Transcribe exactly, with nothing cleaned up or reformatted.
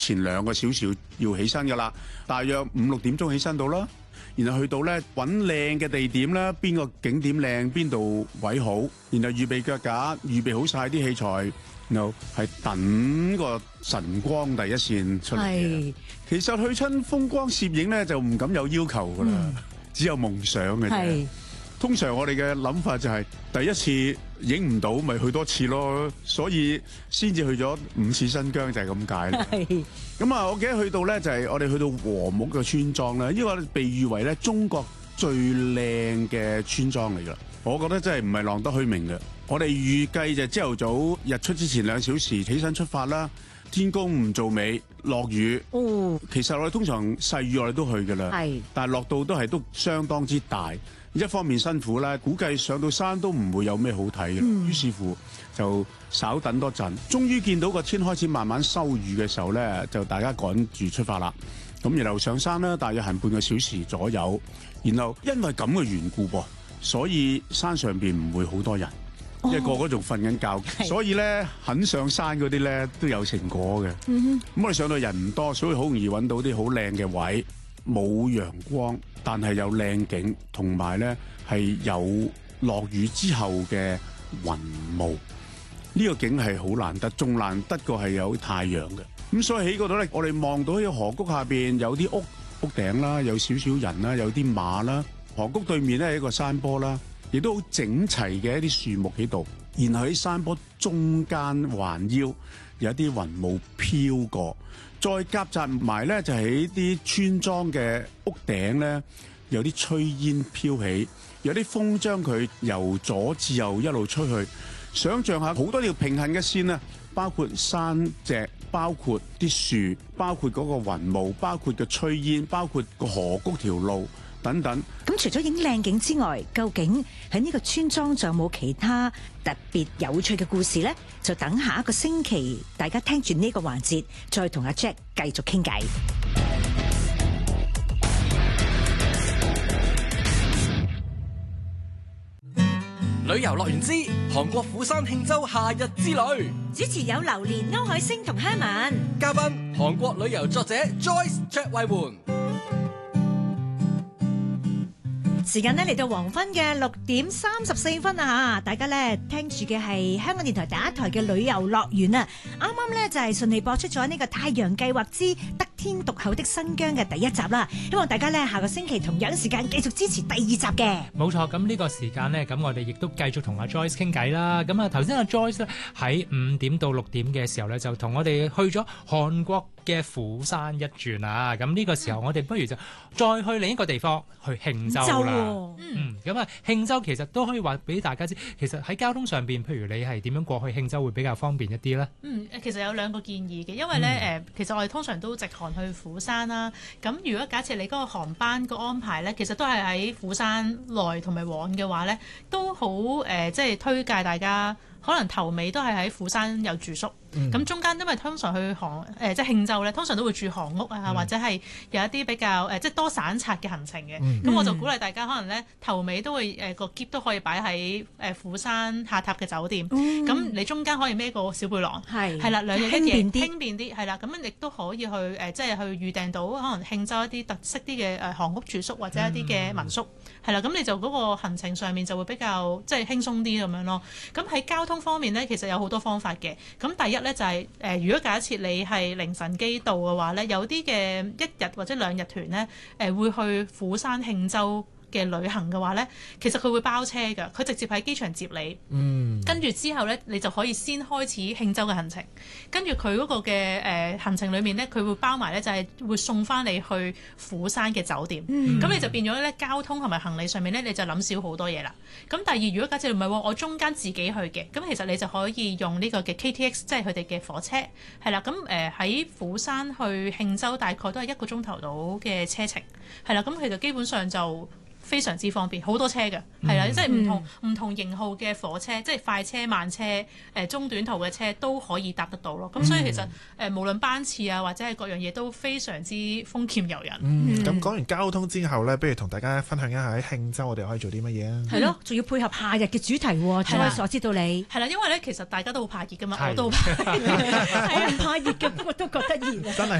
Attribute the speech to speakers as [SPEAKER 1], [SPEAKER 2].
[SPEAKER 1] 前兩個小時要起身噶啦，大約五六點鐘起身到啦，然後去到咧揾靚嘅地點啦，邊個景點靚，邊度位好，然後預備腳架，預備好晒啲器材，然後係等個晨光第一線出嚟嘅。其實去親風光攝影咧就唔敢有要求噶啦，嗯、只有夢想嘅啫。通常我哋嘅諗法就係第一次影唔到，咪去多次咯，所以先至去咗五次新疆就係咁解啦。咁啊，我記得去到咧就係我哋去到和睦嘅村莊啦，呢個被譽為咧中國最靚嘅村莊嚟㗎。我覺得真係唔係浪得虛名嘅。我哋預計就朝頭早日出之前兩小時起身出發啦，天公唔做美，落雨。哦，其實我哋通常細雨我哋都去㗎啦，係，但係落到都係都相當之大。一方面辛苦啦，估計上到山都唔會有咩好睇嘅，嗯、於是乎就稍等多陣，終於見到個天開始慢慢收雨嘅時候咧，就大家趕住出發啦。咁然後上山啦，大約行半個小時左右。然後因為咁嘅緣故噃，所以山上邊唔會好多人，哦、因為個個仲瞓緊覺，所以咧肯上山嗰啲咧都有成果嘅。咁、嗯、我哋上到人唔多，所以好容易揾到啲好靚嘅位。冇陽光，但係有靚景，同埋咧係有落雨之後嘅雲霧。呢個景係好難得，仲難得過係有太陽嘅。咁所以喺嗰度咧，我哋望到喺河谷下邊有啲屋屋頂啦，有少少人啦，有啲馬啦。河谷對面咧係一個山坡啦，亦都好整齊嘅一啲樹木喺度。然後喺山坡中間環繞有一啲雲霧飄過。再夾雜埋咧，就喺啲村莊嘅屋頂咧，有啲炊煙飄起，有啲風將佢由左至右一路吹去。想像下好多條平行嘅線啊，包括山脊，包括啲樹，包括嗰個雲霧，包括個炊煙，包括個河谷條路等等。
[SPEAKER 2] 咁除咗影靚景之外，究竟喺呢個村莊仲有冇其他特別有趣嘅故事呢？就等下一個星期，大家聽住呢個環節，再同阿 Jack 繼續傾偈。
[SPEAKER 3] 旅遊樂園之韓國釜山慶州夏日之旅，
[SPEAKER 2] 主持有榴蓮、歐海星同香文，
[SPEAKER 3] 嘉賓韓國旅遊作者 Joyce 卓慧媛。
[SPEAKER 2] 時間咧嚟到黃昏嘅六點三十四分啊！吓，大家咧聽住嘅係香港電台第一台嘅旅遊樂園啊！啱啱咧就係順利播出咗呢個太陽計劃之得天獨厚的新疆嘅第一集啦！希望大家咧下個星期同樣時間繼續支持第二集嘅。
[SPEAKER 4] 冇錯，咁呢個時間咧，咁我哋亦都繼續同阿 Joyce 傾偈啦。咁啊，頭先阿 Joyce 咧喺五點到六點嘅時候咧，就同我哋去咗韓國嘅釜山一轉啊！咁呢個時候我哋不如就再去另一個地方去慶州啦。嗯，咁啊，慶州其實都可以話俾大家知，其實喺交通上邊，譬如你係點樣過去慶州會比較方便一啲咧？嗯，
[SPEAKER 5] 其實有兩個建議嘅，因為咧誒、嗯，其實我哋通常都直航去釜山啦。咁如果假設你嗰個航班個安排咧，其實都係喺釜山來同埋往嘅話咧，都好誒、呃，即係推介大家。可能頭尾都係喺釜山有住宿，咁、嗯、中間因為通常去航誒、呃、即係慶州咧，通常都會住航屋啊，嗯、或者係有一啲比較誒、呃、即係多散策嘅行程嘅。咁、嗯、我就鼓勵大家可能咧頭尾都會誒個篋都可以擺喺誒釜山下榻嘅酒店，咁、嗯、你中間可以孭個小背囊，係係啦，兩日一夜輕便啲，係啦，咁樣亦都可以去誒、呃、即係去預訂到可能慶州一啲特色啲嘅誒航屋住宿或者一啲嘅民宿，係、嗯、啦，咁你就嗰個行程上面就會比較即係輕鬆啲咁樣咯。咁喺交通方面咧，其實有好多方法嘅。咁第一咧就係、是、誒、呃，如果假設你係凌晨機到嘅話咧，有啲嘅一日或者兩日團咧，誒、呃、會去釜山慶州嘅旅行嘅話咧，其實佢會包車㗎，佢直接喺機場接你，嗯，跟住之後咧，你就可以先開始慶州嘅行程，跟住佢嗰個嘅誒、呃、行程裡面咧，佢會包埋咧就係、是、會送翻你去釜山嘅酒店，咁、嗯、你就變咗咧交通同埋行李上面咧，你就諗少好多嘢啦。咁第二，如果假設唔係喎，我中間自己去嘅，咁其實你就可以用呢個嘅 K T X，即係佢哋嘅火車，係啦，咁誒喺釜山去慶州大概都係一個鐘頭到嘅車程，係啦，咁佢就基本上就非常之方便，好多車嘅，係啦、
[SPEAKER 4] 嗯，
[SPEAKER 5] 即係唔同唔同型號嘅火車，即係快車、慢車、誒中短途嘅車都可以搭得到咯。咁、
[SPEAKER 4] 嗯、
[SPEAKER 5] 所以其實誒無論班次啊或者係各樣嘢都非常之豐儉由人。
[SPEAKER 6] 嗯，咁講完交通之後咧，不如同大家分享一下喺慶州我哋可以做啲乜嘢啊？
[SPEAKER 2] 係咯，仲要配合夏日嘅主題喎。再所知道你
[SPEAKER 5] 係啦，因為咧其實大家都好怕熱噶嘛，
[SPEAKER 4] 係
[SPEAKER 5] 我都好怕熱，
[SPEAKER 2] 我唔怕熱嘅，不過都覺得熱啊。
[SPEAKER 6] 真係